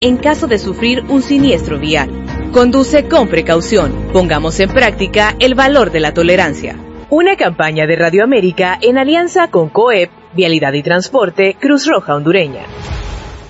en caso de sufrir un siniestro vial. Conduce con precaución. Pongamos en práctica el valor de la tolerancia. Una campaña de Radio América en alianza con COEP, Vialidad y Transporte, Cruz Roja Hondureña.